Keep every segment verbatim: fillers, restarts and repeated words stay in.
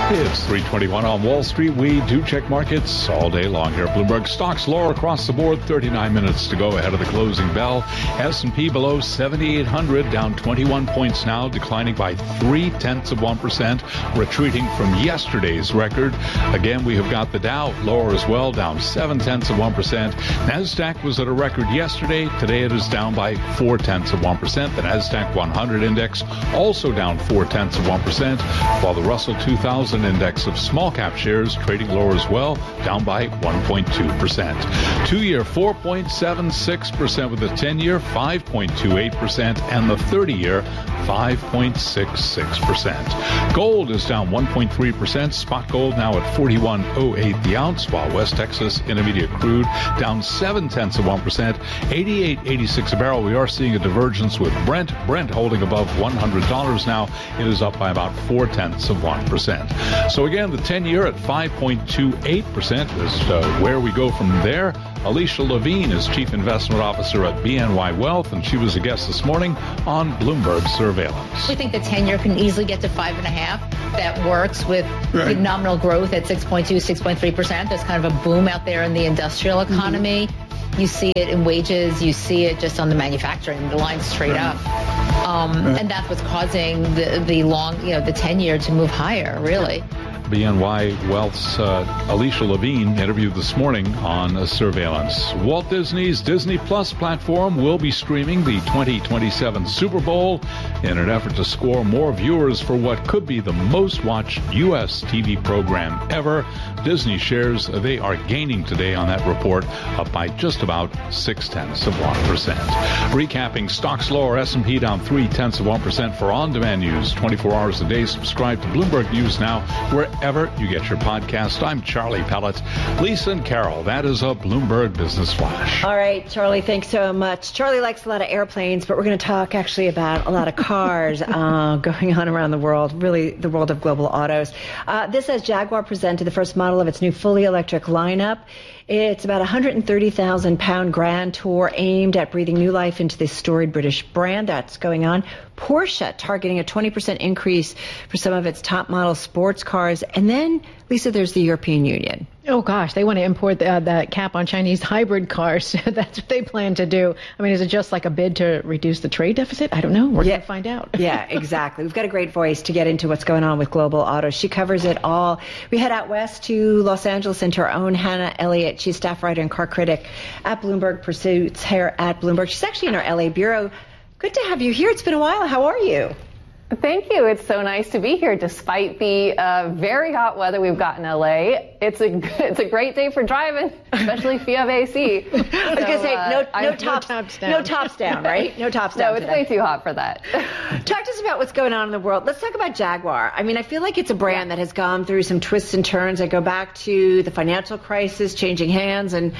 It's three twenty-one on Wall Street. We do check markets all day long here at Bloomberg. Stocks lower across the board. thirty-nine minutes to go ahead of the closing bell. S and P below seventy-eight hundred, down twenty-one points now, declining by three tenths of one percent, retreating from yesterday's record. Again, we have got the Dow lower as well, down seven tenths of one percent. NASDAQ was at a record yesterday. Today it is down by four tenths of one percent. The NASDAQ one hundred index also down four tenths of one percent, while the Russell two thousand index of small cap shares trading lower as well, down by one point two percent. Two-year four point seven six percent, with the ten-year five point two eight percent and the thirty-year five point six six percent. Gold is down one point three percent. Spot gold now at forty-one oh eight the ounce, while West Texas Intermediate crude down seven tenths of one percent, eighty-eight eighty-six a barrel. We are seeing a divergence with Brent. Brent holding above one hundred dollars now. It is up by about four tenths of one percent. So again, the ten-year at five point two eight percent is uh, where we go from there. Alicia Levine is Chief Investment Officer at B N Y Wealth, and she was a guest this morning on Bloomberg Surveillance. We think the ten-year can easily get to five and a half. That works with, right. with nominal growth at six point two, six point three percent. There's kind of a boom out there in the industrial economy. Mm-hmm. You see it in wages. You see it just on the manufacturing. The line's straight right. up. Um, right. And that's what's causing the, the long, you know, the ten-year to move higher, really. B N Y Wealth's uh, Alicia Levine interviewed this morning on uh, Surveillance. Walt Disney's Disney Plus platform will be streaming the twenty twenty-seven Super Bowl in an effort to score more viewers for what could be the most watched U S T V program ever. Disney shares, they are gaining today on that report, up by just about six tenths of one percent. Recapping stocks lower, S and P down three tenths of one percent. For on-demand news twenty-four hours a day, subscribe to Bloomberg News Now, where Ever you get your podcast. I'm Charlie Pellet. Lisa and Carol, that is a Bloomberg Business Flash. All right, Charlie, thanks so much. Charlie likes a lot of airplanes, but we're going to talk actually about a lot of cars uh, going on around the world, really the world of global autos. Uh, this says Jaguar presented the first model of its new fully electric lineup. It's about a one hundred thirty thousand pound Grand Tour aimed at breathing new life into this storied British brand. That's going on. Porsche targeting a twenty percent increase for some of its top model sports cars. And then, Lisa, there's the European Union. Oh, gosh, they want to import the, uh, that cap on Chinese hybrid cars. That's what they plan to do. I mean, is it just like a bid to reduce the trade deficit? I don't know. We're yeah. going to find out. Yeah, exactly. We've got a great voice to get into what's going on with global autos. She covers it all. We head out west to Los Angeles and to our own Hannah Elliott. She's staff writer and car critic at Bloomberg Pursuits here at Bloomberg. She's actually in our L A bureau. Good to have you here. It's been a while. How are you? Thank you. It's so nice to be here despite the uh, very hot weather we've got in L A. It's a it's a great day for driving, especially if you have A C. I was so, going to say, no, uh, no, tops, no tops down. No tops down, right? No tops down No, it's today. way too hot for that. Talk to us about what's going on in the world. Let's talk about Jaguar. I mean, I feel like it's a brand that has gone through some twists and turns. I go back to the financial crisis, changing hands. And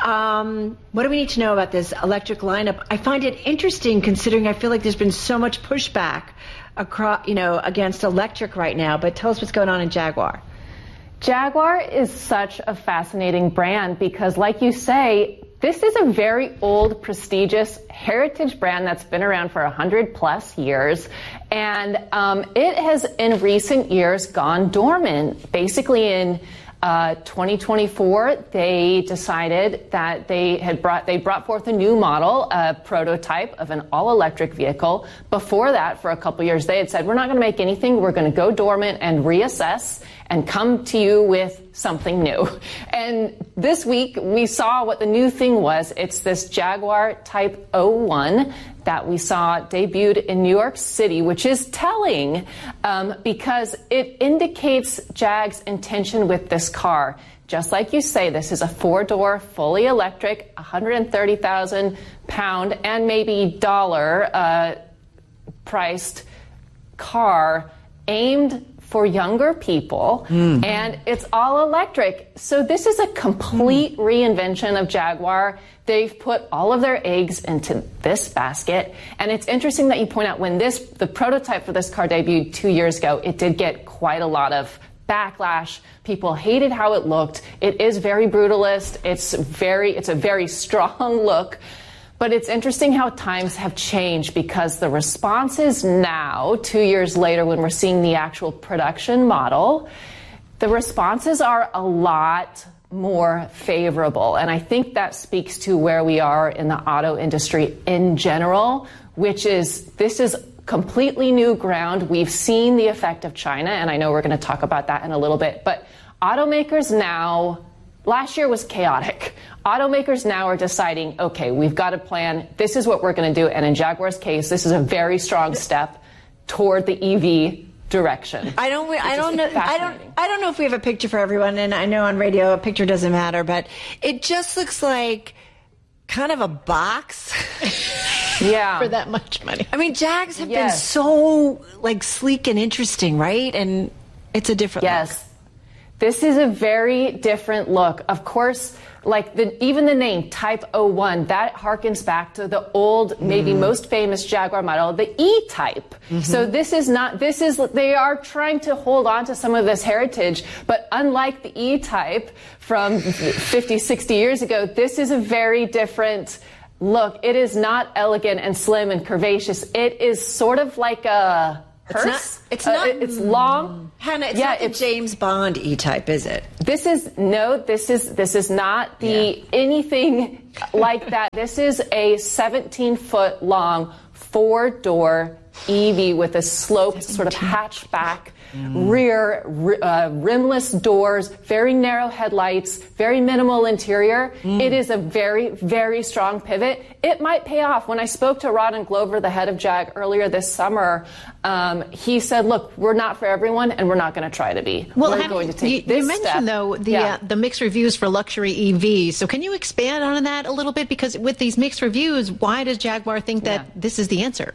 um, what do we need to know about this electric lineup? I find it interesting considering I feel like there's been so much pushback across, you know, against electric right now. But tell us what's going on in Jaguar. Jaguar is such a fascinating brand because, like you say, this is a very old, prestigious heritage brand that's been around for one hundred plus years. And um, it has, in recent years, gone dormant. Basically, in Uh, twenty twenty-four, they decided that they had brought, they brought forth a new model, a prototype of an all-electric vehicle. Before that, for a couple years, they had said, we're not going to make anything. We're going to go dormant and reassess and come to you with something new. And this week, we saw what the new thing was. It's this Jaguar Type oh one that we saw debuted in New York City, which is telling um, because it indicates Jag's intention with this car. Just like you say, this is a four-door, fully electric, one hundred thirty thousand pound and maybe dollar uh, priced car aimed for younger people, mm. and it's all electric. So this is a complete mm. reinvention of Jaguar. They've put all of their eggs into this basket. And it's interesting that you point out when this, the prototype for this car debuted two years ago, it did get quite a lot of backlash. People hated how it looked. It is very brutalist. It's very, it's a very strong look. But it's interesting how times have changed, because the responses now, two years later, when we're seeing the actual production model, the responses are a lot more favorable. And I think that speaks to where we are in the auto industry in general, which is this is completely new ground. We've seen the effect of China, and I know we're going to talk about that in a little bit. But automakers now, last year was chaotic. Automakers now are deciding, okay, we've got a plan. This is what we're going to do. And in Jaguar's case, this is a very strong step toward the E V direction. I don't. I don't know. I don't. I don't know if we have a picture for everyone. And I know on radio a picture doesn't matter, but it just looks like kind of a box. Yeah, for that much money. I mean, Jags have yes. been so like sleek and interesting, right? And it's a different yes. look. This is a very different look. Of course, like the, even the name Type oh one, that harkens back to the old, maybe mm. most famous Jaguar model, the E-Type. Mm-hmm. So this is not, this is, they are trying to hold on to some of this heritage, but unlike the E-Type from fifty, sixty years ago, this is a very different look. It is not elegant and slim and curvaceous. It is sort of like a hearse. It's not, it's, not, uh, it's long. Hannah, it's yeah, not the it's, James Bond E-Type, is it? This is, no, this is, this is not the yeah. anything like that. This is a seventeen foot long four door E V with a sloped sort of hatchback mm. rear, uh, rimless doors, very narrow headlights, very minimal interior. Mm. It is a very, very strong pivot. It might pay off. When I spoke to Ron and Glover, the head of Jag, earlier this summer, um, he said, look, we're not for everyone, and we're not going to try to be. Well, we're Hannah, going to take you, this you mentioned, step. though, the, yeah. uh, the mixed reviews for luxury E Vs. So can you expand on that a little bit? Because with these mixed reviews, why does Jaguar think that yeah. this is the answer?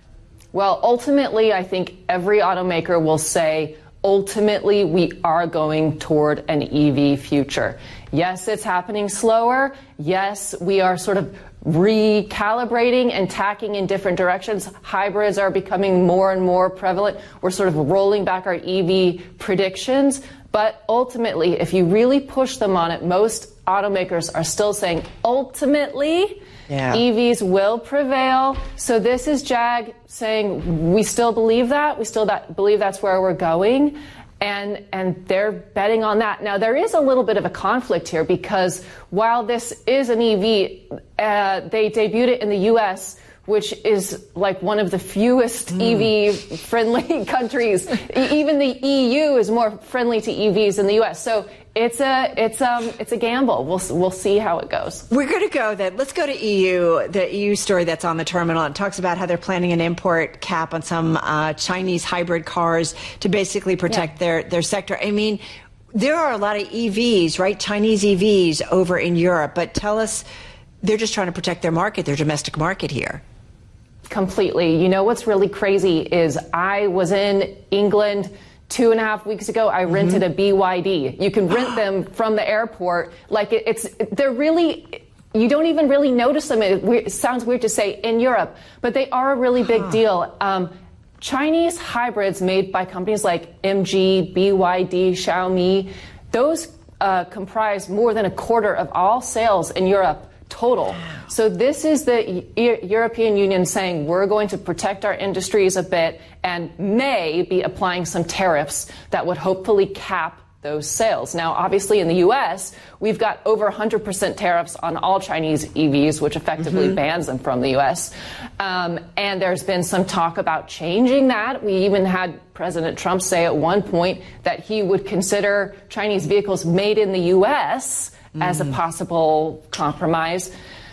Well, ultimately, I think every automaker will say, ultimately, we are going toward an E V future. Yes, it's happening slower. Yes, we are sort of recalibrating and tacking in different directions. Hybrids are becoming more and more prevalent. We're sort of rolling back our E V predictions. But ultimately, if you really push them on it, most automakers are still saying, ultimately, yeah. E Vs will prevail. So this is Jag saying, we still believe that. We still that, believe that's where we're going. And, and they're betting on that. Now, there is a little bit of a conflict here, because while this is an E V, uh, they debuted it in the U S, which is like one of the fewest mm. E V-friendly countries. Even the E U is more friendly to E Vs than the U S. So it's a it's um it's a gamble. We'll we'll see how it goes. We're going to go then. Let's go to E U. The E U story that's on the terminal. It talks about how they're planning an import cap on some uh, Chinese hybrid cars to basically protect yeah. their their sector. I mean, there are a lot of E Vs, right? Chinese E Vs over in Europe. But tell us, they're just trying to protect their market, their domestic market here. Completely. You know what's really crazy is I was in England two and a half weeks ago. I rented mm-hmm. a B Y D. You can rent them from the airport. Like it, it's, they're really, you don't even really notice them. It, it sounds weird to say in Europe, but they are a really big huh. deal. Um, Chinese hybrids made by companies like M G, B Y D, Xiaomi, those uh, comprise more than a quarter of all sales in Europe. Total. So this is the e- European Union saying we're going to protect our industries a bit and may be applying some tariffs that would hopefully cap those sales. Now, obviously in the U S, we've got over one hundred percent tariffs on all Chinese E Vs, which effectively mm-hmm. bans them from the U S. Um, and there's been some talk about changing that. We even had President Trump say at one point that he would consider Chinese vehicles made in the U S as a possible compromise.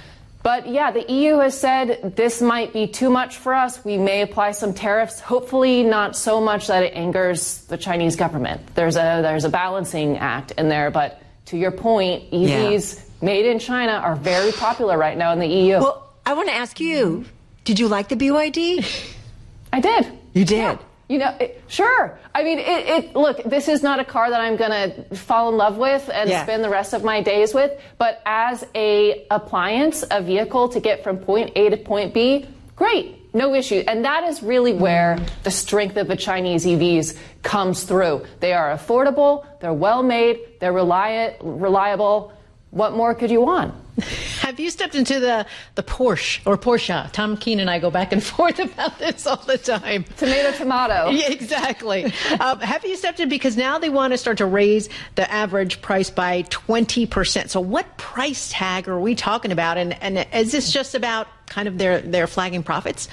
But yeah, the E U has said this might be too much for us. We may apply some tariffs, hopefully not so much that it angers the Chinese government. There's a there's a balancing act in there. But to your point, E Vs yeah. made in China are very popular right now in the E U. Well, I want to ask you, did you like the B Y D? I did. You did? Yeah. You know, it, sure. I mean, it, it, look, this is not a car that I'm going to fall in love with and yeah. spend the rest of my days with. But as a appliance, a vehicle to get from point A to point B, great, no issue. And that is really where the strength of the Chinese E Vs comes through. They are affordable, they're well made, they're reli- reliable. What more could you want? Have you stepped into the, the Porsche or Porsche? Tom Keene and I go back and forth about this all the time. Tomato, tomato. Yeah, exactly. um, have you stepped in? Because now they want to start to raise the average price by twenty percent. So what price tag are we talking about? And, and is this just about kind of their, their flagging profits?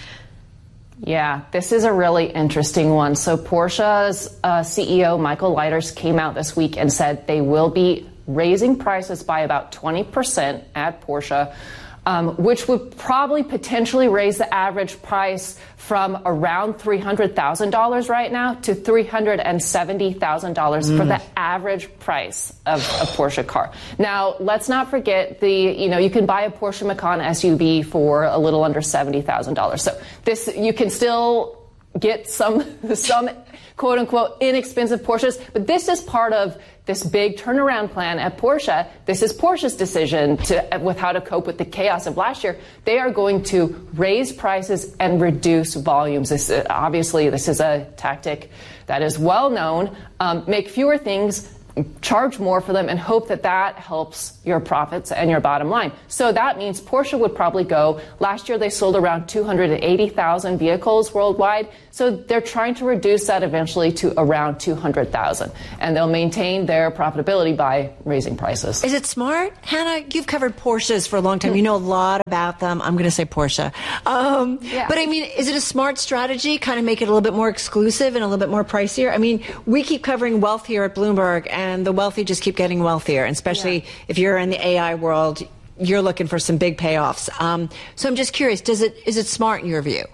Yeah, this is a really interesting one. So Porsche's uh, C E O, Michael Leiters, came out this week and said they will be raising prices by about twenty percent at Porsche, um, which would probably potentially raise the average price from around three hundred thousand dollars right now to three hundred seventy thousand dollars mm. for the average price of a Porsche car. Now, let's not forget the, you know, you can buy a Porsche Macan S U V for a little under seventy thousand dollars. So this, you can still get some, some quote unquote inexpensive Porsches, but this is part of this big turnaround plan at Porsche. This is Porsche's decision to, with how to cope with the chaos of last year. They are going to raise prices and reduce volumes. This, uh, obviously, this is a tactic that is well known. Um, make fewer things, charge more for them, and hope that that helps your profits and your bottom line. So that means Porsche would probably go, last year they sold around two hundred eighty thousand vehicles worldwide. So they're trying to reduce that eventually to around two hundred thousand. And they'll maintain their profitability by raising prices. Is it smart? Hannah, you've covered Porsches for a long time. You know a lot about them. I'm going to say Porsche. Um, yeah. But I mean, is it a smart strategy? Kind of make it a little bit more exclusive and a little bit more pricier? I mean, we keep covering wealth here at Bloomberg, and the wealthy just keep getting wealthier. And especially yeah. if you're in the A I world, you're looking for some big payoffs. Um, so I'm just curious, does it is it smart in your view?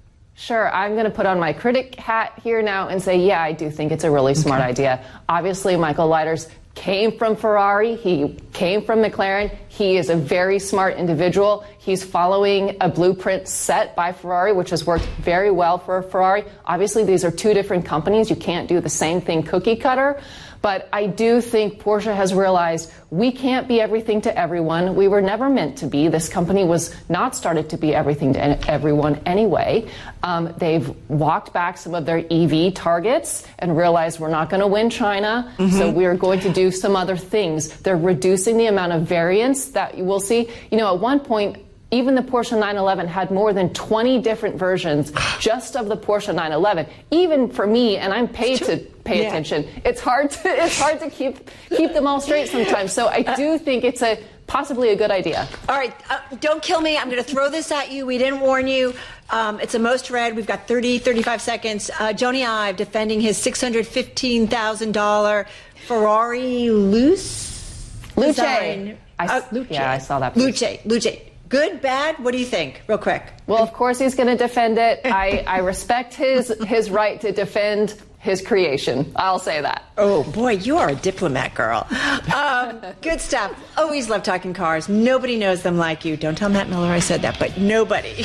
Sure. I'm going to put on my critic hat here now and say, yeah, I do think it's a really smart okay. idea. Obviously, Michael Leiters came from Ferrari. He came from McLaren. He is a very smart individual. He's following a blueprint set by Ferrari, which has worked very well for Ferrari. Obviously, these are two different companies. You can't do the same thing cookie cutter. But I do think Porsche has realized we can't be everything to everyone. We were never meant to be. This company was not started to be everything to everyone anyway. Um, they've walked back some of their E V targets and realized we're not going to win China, mm-hmm. so we're going to do some other things. They're reducing the amount of variants that you will see. You know, at one point, even the Porsche nine eleven had more than twenty different versions just of the Porsche nine eleven. Even for me, and I'm paid to pay yeah. attention, it's hard to it's hard to keep keep them all straight sometimes. So I do think it's a possibly a good idea. All right, uh, don't kill me. I'm going to throw this at you. We didn't warn you. Um, it's a most read. We've got thirty, thirty-five seconds. Uh, Jony Ive defending his six hundred fifteen thousand dollars Ferrari Luce Luce. Design. I, uh, Luce. Yeah, I saw that. Piece. Luce. Luce. Good, bad? What do you think? Real quick. Well, of course he's going to defend it. I, I respect his his right to defend his creation. I'll say that. Oh, boy, you are a diplomat, girl. Um, good stuff. Always love talking cars. Nobody knows them like you. Don't tell Matt Miller I said that, but nobody.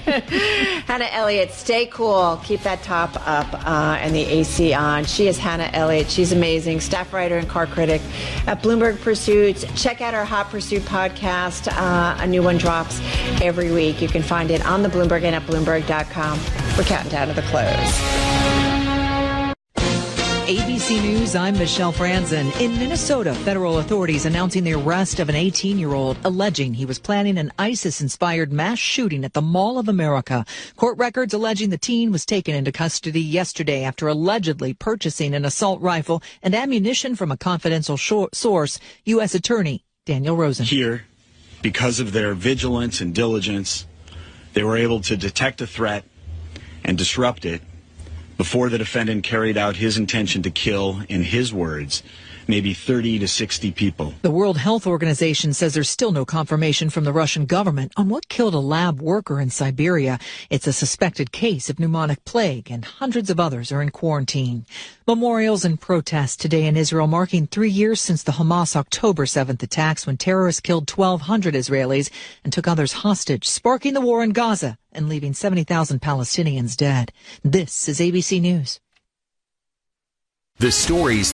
Hannah Elliott, stay cool. Keep that top up uh, and the A C on. She is Hannah Elliott. She's amazing. Staff writer and car critic at Bloomberg Pursuits. Check out our Hot Pursuit podcast. Uh, a new one drops every week. You can find it on the Bloomberg and at Bloomberg dot com. We're counting down to the close. A B C News, I'm Michelle Franzen. In Minnesota, federal authorities announcing the arrest of an eighteen-year-old alleging he was planning an ISIS-inspired mass shooting at the Mall of America. Court records alleging the teen was taken into custody yesterday after allegedly purchasing an assault rifle and ammunition from a confidential shor- source, U S Attorney Daniel Rosen. Here, because of their vigilance and diligence, they were able to detect a threat and disrupt it before the defendant carried out his intention to kill, in his words, maybe thirty to sixty people. The World Health Organization says there's still no confirmation from the Russian government on what killed a lab worker in Siberia. It's a suspected case of pneumonic plague, and hundreds of others are in quarantine. Memorials and protests today in Israel marking three years since the Hamas October seventh attacks when terrorists killed twelve hundred Israelis and took others hostage, sparking the war in Gaza and leaving seventy thousand Palestinians dead. This is A B C News. The stories